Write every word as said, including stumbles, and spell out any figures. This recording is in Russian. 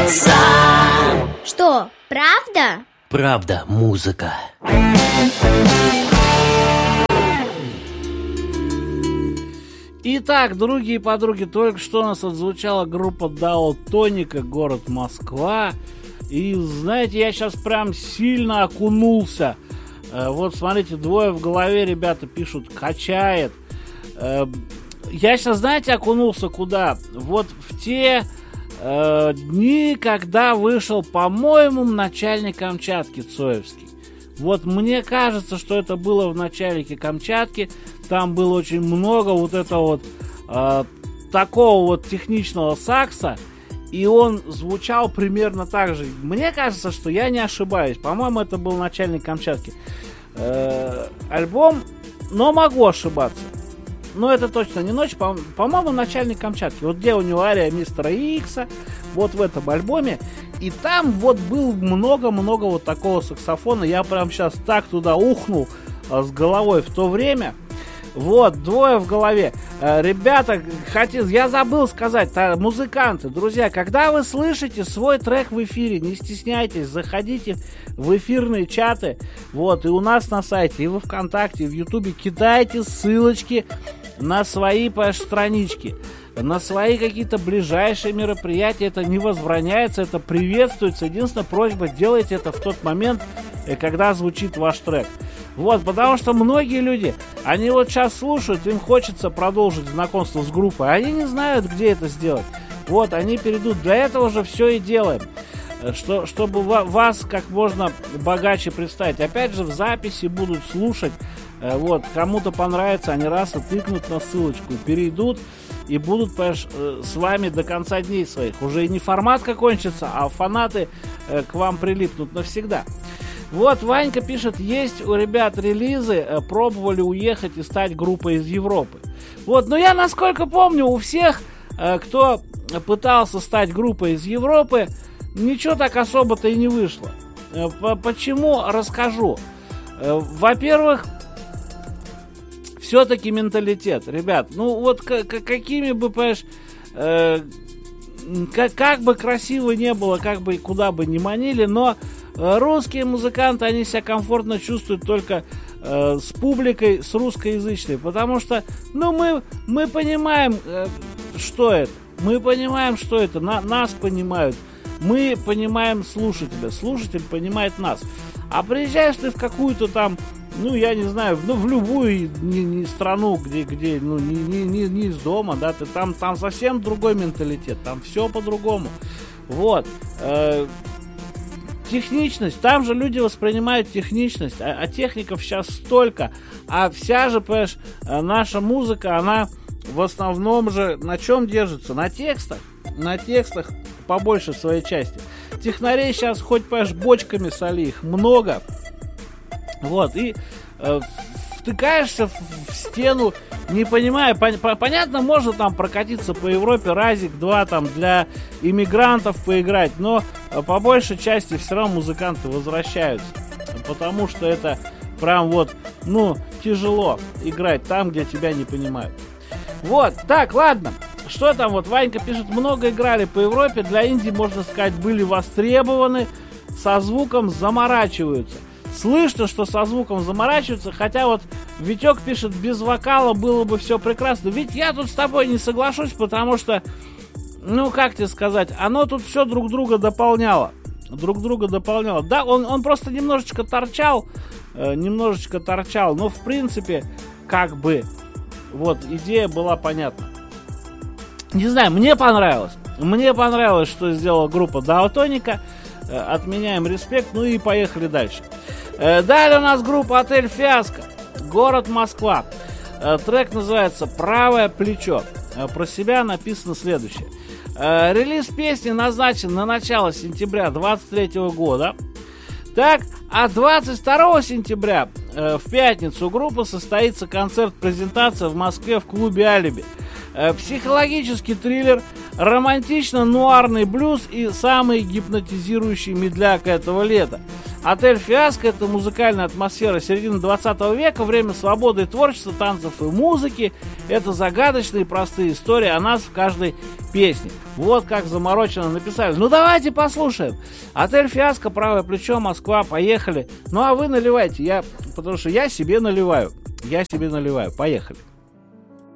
нравится. Что, правда? Правда, музыка. Итак, другие и подруги, только что у нас отзвучала группа Даутоника, город Москва. И знаете, я сейчас прям сильно окунулся. Вот смотрите, двое в голове, ребята пишут, качает. Я сейчас, знаете, окунулся куда? Вот в те э, дни, когда вышел, по-моему, начальник Камчатки Цоевский. Вот мне кажется, что это было в началике Камчатки. Там было очень много вот этого вот э, такого вот техничного сакса. И он звучал примерно так же. Мне кажется, что я не ошибаюсь. По-моему, это был начальник Камчатки. Э, альбом, но могу ошибаться. Но это точно не ночь. По- по-моему, начальник Камчатки. Вот где у него ария мистера Икса. Вот в этом альбоме. И там вот было много-много вот такого саксофона. Я прям сейчас так туда ухнул а, с головой в то время. Вот, двое в голове. Э, ребята, хотел, я забыл сказать, та, музыканты, друзья, когда вы слышите свой трек в эфире, не стесняйтесь, заходите в эфирные чаты, вот, и у нас на сайте, и во ВКонтакте, и в Ютубе, кидайте ссылочки на свои странички, на свои какие-то ближайшие мероприятия. Это не возбраняется, это приветствуется. Единственная просьба, делайте это в тот момент, когда звучит ваш трек. Вот, потому что многие люди, они вот сейчас слушают, им хочется продолжить знакомство с группой, они не знают, где это сделать. Вот, они перейдут, для этого же все и делаем, что, чтобы вас как можно богаче представить. Опять же, в записи будут слушать, вот, кому-то понравится, они раз и тыкнут на ссылочку, перейдут и будут, понимаешь, с вами до конца дней своих. Уже и не формат кончится, а фанаты к вам прилипнут навсегда. Вот, Ванька пишет, есть у ребят релизы, пробовали уехать и стать группой из Европы. Вот, но я, насколько помню, у всех, кто пытался стать группой из Европы, ничего так особо-то и не вышло. Почему? Расскажу. Во-первых, все-таки менталитет. Ребят, ну вот какими бы, понимаешь, как, как бы красиво не было, как бы куда бы ни манили, но русские музыканты, они себя комфортно чувствуют только э, с публикой, с русскоязычной, потому что, ну, мы, мы понимаем, э, что это, мы понимаем, что это, на, нас понимают, мы понимаем слушателя, слушатель понимает нас, а приезжаешь ты в какую-то там, ну, я не знаю, ну, в любую не, не страну, где, где ну, не, не, не, не из дома, да, ты там, там совсем другой менталитет, там все по-другому, вот, э, техничность, там же люди воспринимают техничность, а, а техников сейчас столько, а вся же, понимаешь, наша музыка, она в основном же на чем держится? На текстах, на текстах по большей своей части. Технарей сейчас хоть, понимаешь, бочками соли, их много, вот, и э, втыкаешься в, в стену, не понимая, пон, понятно, можно там прокатиться по Европе, разик-два там для иммигрантов поиграть, но по большей части все равно музыканты возвращаются, потому что это прям вот, ну, тяжело играть там, где тебя не понимают. Вот, так, ладно, что там, вот Ванька пишет, много играли по Европе, для Индии, можно сказать, были востребованы, со звуком заморачиваются. Слышно, что со звуком заморачиваются, хотя вот Витек пишет, без вокала было бы все прекрасно. Ведь я тут с тобой не соглашусь, потому что, ну, как тебе сказать, оно тут все друг друга дополняло. Друг друга дополняло. Да, он, он просто немножечко торчал, э, немножечко торчал, но в принципе, как бы, вот, идея была понятна. Не знаю, мне понравилось. Мне понравилось, что сделала группа Даутоника. Э, отменяем респект, ну и поехали дальше. Далее у нас группа Отель Фиаско, город Москва. Трек называется «Правое плечо». Про себя написано следующее. Релиз песни назначен на начало сентября двадцать третьего года. Так, а двадцать второго сентября в пятницу у группы состоится концерт-презентация в Москве в клубе «Алиби». Психологический триллер, романтично-нуарный блюз и самый гипнотизирующий медляк этого лета. Отель «Фиаско» — это музыкальная атмосфера середины двадцатого века, время свободы и творчества, танцев и музыки. Это загадочные простые истории о нас в каждой песне. Вот как замороченно написали. Ну давайте послушаем. Отель «Фиаско», правое плечо, Москва, поехали. Ну а вы наливайте, я, потому что я себе наливаю. Я себе наливаю. Поехали.